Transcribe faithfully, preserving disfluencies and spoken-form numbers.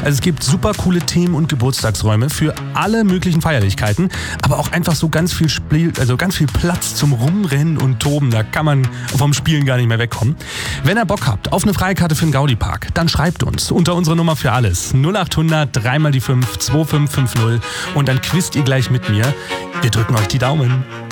Also es gibt super coole Themen und Geburtstagsräume für alle möglichen Feierlichkeiten, aber auch einfach so ganz viel Spiel, also ganz viel Platz zum Rumrennen und Toben. Da kann man vom Spielen gar nicht mehr wegkommen. Wenn ihr Bock habt auf eine Freikarte für den Gaudi-Park, dann schreibt uns unter unsere Nummer für alles null acht hundert drei mal die fünf zwei fünf fünf null und dann quizt ihr gleich mit mir. Wir drücken euch die Daumen.